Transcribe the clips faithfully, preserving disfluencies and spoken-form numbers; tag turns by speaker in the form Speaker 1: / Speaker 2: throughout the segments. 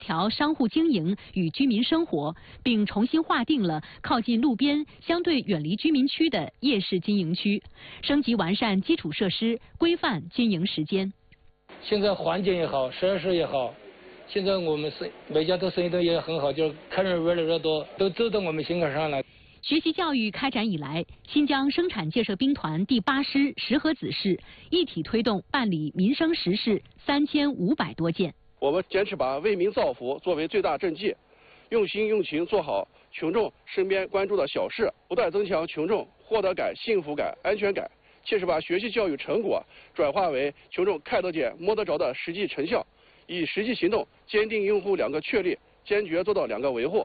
Speaker 1: 调商户经营与居民生活，并重新划定了靠近路边、相对远离居民区的夜市经营区，升级完善基础设施，规范经营时间。
Speaker 2: 现在环境也好，设施也好，现在我们生每家都生意都也很好，就是客人越来越多，都走到我们心坎上来。
Speaker 1: 学习教育开展以来，新疆生产建设兵团第八师石河子市一体推动办理民生实事三千五百多件。
Speaker 3: 我们坚持把为民造福作为最大政绩，用心用情做好群众身边关注的小事，不断增强群众获得感、幸福感、安全感，切实把学习教育成果转化为群众看得见、摸得着的实际成效，以实际行动坚定用户两个确立，坚决做到两个维护。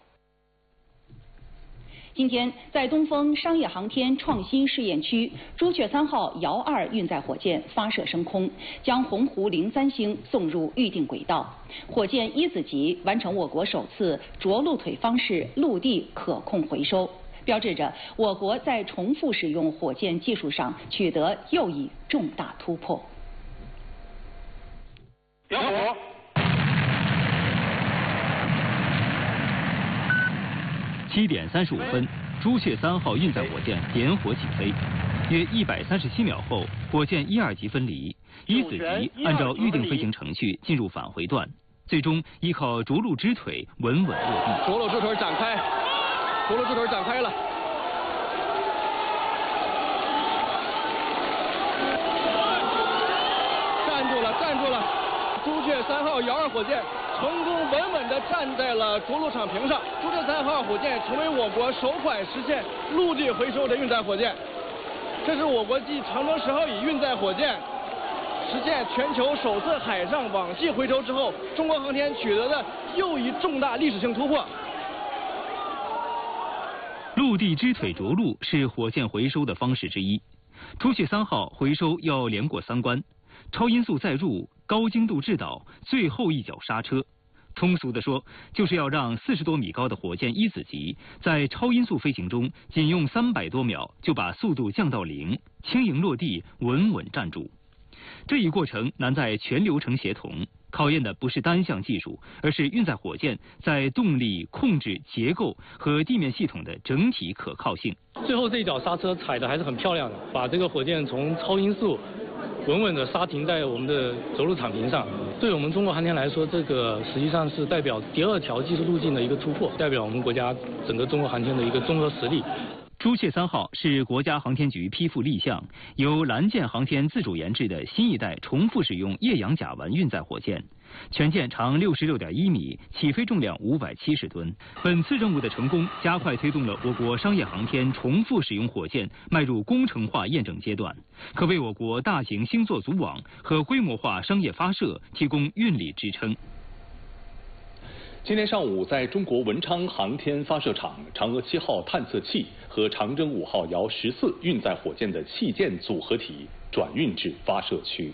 Speaker 4: 今天，在东风商业航天创新试验区，朱雀三号遥二运载火箭发射升空，将鸿鹄零三星送入预定轨道。火箭一子级完成我国首次着陆腿方式陆地可控回收，标志着我国在重复使用火箭技术上取得又一重大突破。
Speaker 3: 点火。
Speaker 5: 七点三十五分，朱雀三号运载火箭点火起飞。约一百三十七秒后，火箭一二级分离，一子级按照预定飞行程序进入返回段，最终依靠着陆支腿稳稳落地。
Speaker 3: 着陆支腿展开，着陆支腿展开了。站住了，站住了！朱雀三号遥二火箭成功稳稳地站在了着陆场屏上。朱雀三号火箭成为我国首款实现陆地回收的运载火箭，这是我国继长征十号乙运载火箭实现全球首次海上网际回收之后，中国航天取得的又一重大历史性突破。
Speaker 5: 陆地支腿着陆是火箭回收的方式之一。朱雀三号回收要连过三关：超音速载入、高精度制导、最后一脚刹车。通俗的说，就是要让四十多米高的火箭一子级在超音速飞行中，仅用三百多秒就把速度降到零，轻盈落地，稳稳站住。这一过程难在全流程协同，考验的不是单项技术，而是运载火箭在动力、控制、结构和地面系统的整体可靠性。
Speaker 6: 最后这一脚刹车踩的还是很漂亮的，把这个火箭从超音速稳稳地刹停在我们的着陆场屏上。对我们中国航天来说，这个实际上是代表第二条技术路径的一个突破，代表我们国家整个中国航天的一个综合实力。
Speaker 5: 朱雀三号是国家航天局批复立项，由蓝箭航天自主研制的新一代重复使用液氧甲烷运载火箭。全舰长六十六点一米，起飞重量五百七十吨。本次任务的成功，加快推动了我国商业航天重复使用火箭迈入工程化验证阶段，可为我国大型星座组网和规模化商业发射提供运力支撑。
Speaker 7: 今天上午，在中国文昌航天发射场，嫦娥七号探测器和长征五号遥十四运载火箭的器件组合体转运至发射区。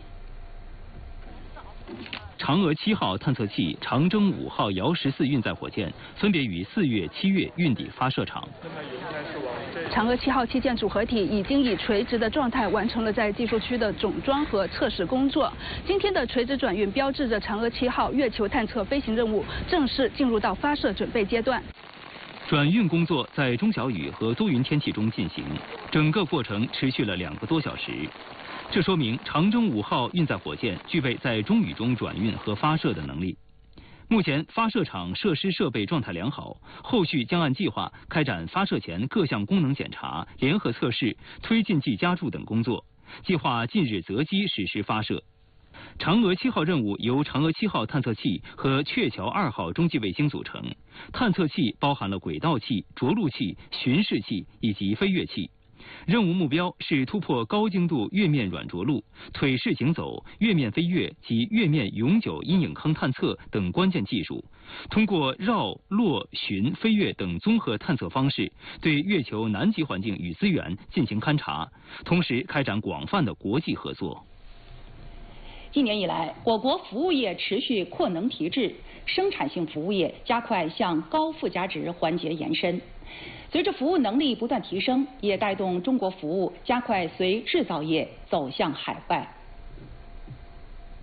Speaker 5: 嫦娥七号探测器、长征五号遥十四运载火箭分别于四月、七月运抵发射场。
Speaker 8: 嫦娥七号器件组合体已经以垂直的状态完成了在技术区的总装和测试工作。今天的垂直转运标志着嫦娥七号月球探测飞行任务正式进入到发射准备阶段。
Speaker 5: 转运工作在中小雨和多云天气中进行，整个过程持续了两个多小时。这说明长征五号运载火箭具备在中雨中转运和发射的能力。目前发射场设施设备状态良好，后续将按计划开展发射前各项功能检查、联合测试、推进剂加注等工作，计划近日择机实施发射。嫦娥七号任务由嫦娥七号探测器和鹊桥二号中继卫星组成，探测器包含了轨道器、着陆器、巡视器以及飞跃器。任务目标是突破高精度月面软着陆、腿式行走、月面飞跃及月面永久阴影坑探测等关键技术，通过绕、落、巡、飞跃等综合探测方式，对月球南极环境与资源进行勘察，同时开展广泛的国际合作。
Speaker 4: 今年以来，我国服务业持续扩能提质，生产性服务业加快向高附加值环节延伸。随着服务能力不断提升，也带动中国服务加快随制造业走向海外。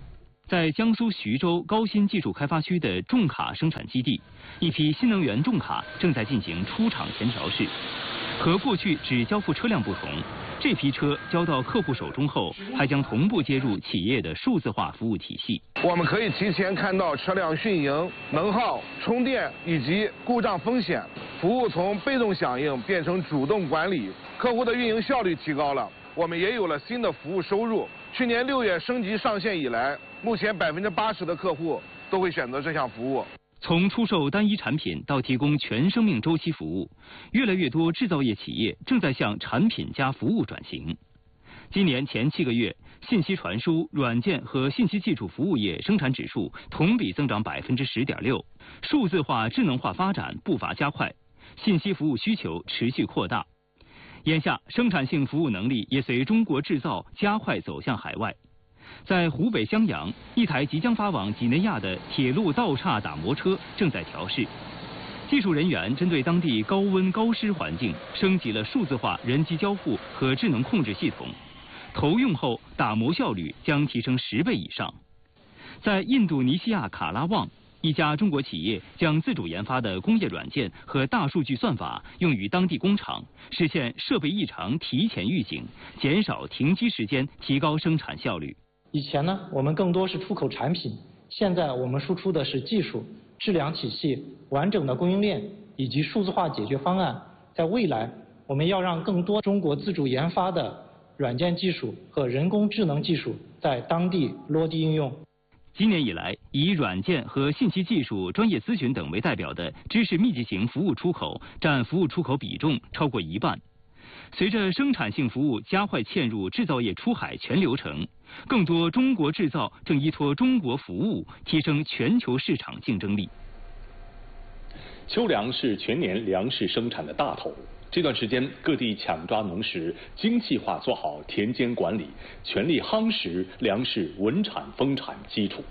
Speaker 5: 在江苏徐州高新技术开发区的重卡生产基地，一批新能源重卡正在进行出厂前调试。和过去只交付车辆不同，这批车交到客户手中后，还将同步接入企业的数字化服务体系。
Speaker 9: 我们可以提前看到车辆运营、能耗、充电以及故障风险，服务从被动响应变成主动管理，客户的运营效率提高了，我们也有了新的服务收入。去年六月升级上线以来，目前百分之八十的客户都会选择这项服务。
Speaker 5: 从出售单一产品到提供全生命周期服务，越来越多制造业企业正在向产品加服务转型。今年前七个月，信息传输、软件和信息技术服务业生产指数同比增长百分之十点六，数字化、智能化发展步伐加快，信息服务需求持续扩大。眼下，生产性服务能力也随中国制造加快走向海外。在湖北襄阳，一台即将发往几内亚的铁路道岔打磨车正在调试。技术人员针对当地高温高湿环境，升级了数字化人机交互和智能控制系统。投用后，打磨效率将提升十倍以上。在印度尼西亚卡拉旺，一家中国企业将自主研发的工业软件和大数据算法用于当地工厂，实现设备异常提前预警，减少停机时间，提高生产效率。
Speaker 6: 以前呢，我们更多是出口产品，现在我们输出的是技术、质量体系、完整的供应链以及数字化解决方案。在未来，我们要让更多中国自主研发的软件技术和人工智能技术在当地落地应用。
Speaker 5: 今年以来，以软件和信息技术、专业咨询等为代表的知识密集型服务出口占服务出口比重超过一半。随着生产性服务加快嵌入制造业出海全流程，更多中国制造正依托中国服务提升全球市场竞争力。
Speaker 7: 秋粮是全年粮食生产的大头，这段时间各地抢抓农时，精细化做好田间管理，全力夯实粮食稳产丰产基础。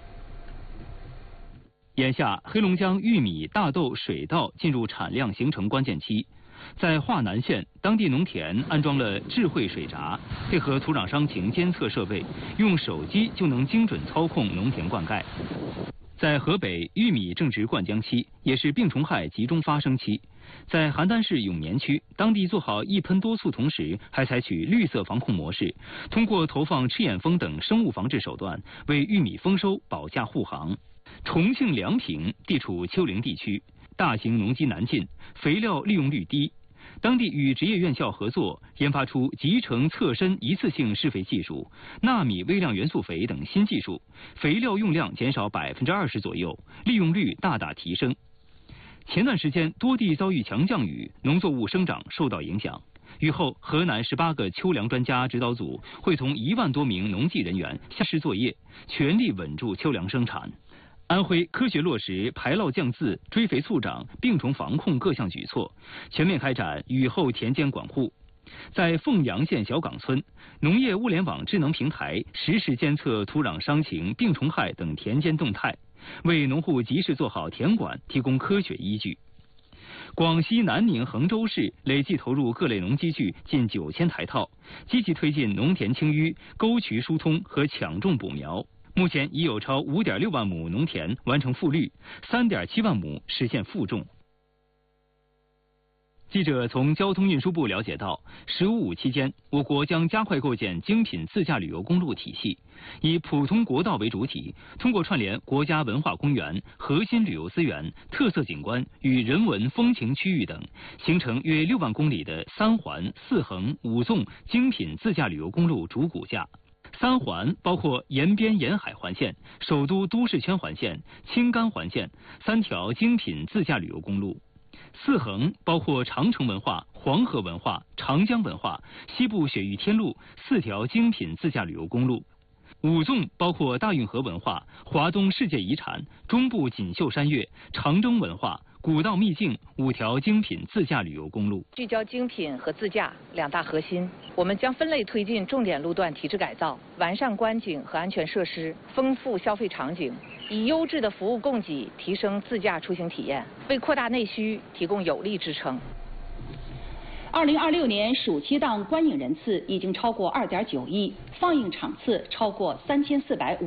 Speaker 5: 眼下，黑龙江玉米、大豆、水稻进入产量形成关键期。在华南县，当地农田安装了智慧水闸，配合土壤伤情监测设备，用手机就能精准操控农田灌溉。在河北，玉米正值灌浆期，也是病虫害集中发生期。在邯郸市永年区，当地做好一喷多促，同时还采取绿色防控模式，通过投放赤眼蜂等生物防治手段，为玉米丰收保驾护航。重庆梁平地处丘陵地区，大型农机难进，肥料利用率低。当地与职业院校合作，研发出集成侧身一次性施肥技术、纳米微量元素肥等新技术，肥料用量减少百分之二十左右，利用率大大提升。前段时间多地遭遇强降雨，农作物生长受到影响。雨后，河南十八个秋粮专家指导组会同一万多名农技人员下施作业，全力稳住秋粮生产。安徽科学落实排涝降渍、追肥促长、病虫防控各项举措，全面开展雨后田间管护。在凤阳县小岗村，农业物联网智能平台实时监测土壤伤情、病虫害等田间动态，为农户及时做好田管提供科学依据。广西南宁衡州市累计投入各类农机具近九千台套，积极推进农田清淤、沟渠疏通和抢种补苗。目前已有超五点六万亩农田完成复绿，三点七万亩实现复种。记者从交通运输部了解到，十五五期间，我国将加快构建精品自驾旅游公路体系，以普通国道为主体，通过串联国家文化公园、核心旅游资源、特色景观与人文风情区域等，形成约六万公里的三环、四横、五纵精品自驾旅游公路主骨架。三环包括延边沿海环线、首都都市圈环线、青甘环线三条精品自驾旅游公路。四横包括长城文化、黄河文化、长江文化、西部雪域天路四条精品自驾旅游公路。五纵包括大运河文化、华东世界遗产、中部锦绣山岳、长征文化、古道秘境五条精品自驾旅游公路。
Speaker 10: 聚焦精品和自驾两大核心，我们将分类推进重点路段提质改造，完善观景和安全设施，丰富消费场景，以优质的服务供给提升自驾出行体验，为扩大内需提供有力支撑。
Speaker 4: 二零二六年暑期档观影人次已经超过二点九亿，放映场次超过三千四百五。